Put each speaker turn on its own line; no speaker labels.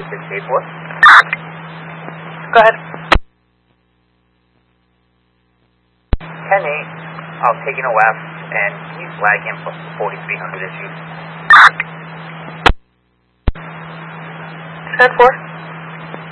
684.
Go ahead.
10-8, I'll take in a left, and can you flag him for 4300 issues?
10-4.